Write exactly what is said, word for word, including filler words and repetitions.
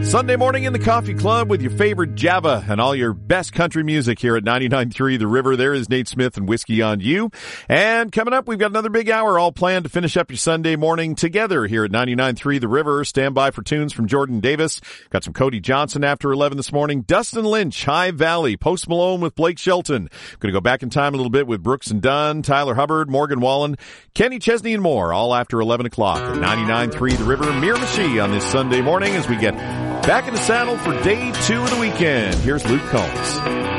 Sunday morning in the Coffee Club with your favorite Java and all your best country music here at ninety-nine point three The River. There is Nate Smith and Whiskey on You. And coming up, we've got another big hour all planned to finish up your Sunday morning together here at ninety-nine point three The River. Stand by for tunes from Jordan Davis. Got some Cody Johnson after eleven this morning. Dustin Lynch, High Valley. Post Malone with Blake Shelton. Going to go back in time a little bit with Brooks and Dunn, Tyler Hubbard, Morgan Wallen, Kenny Chesney, and more, all after eleven o'clock at ninety-nine point three The River. Miramichi on this Sunday morning as we get back in the saddle for day two of the weekend. Here's Luke Combs.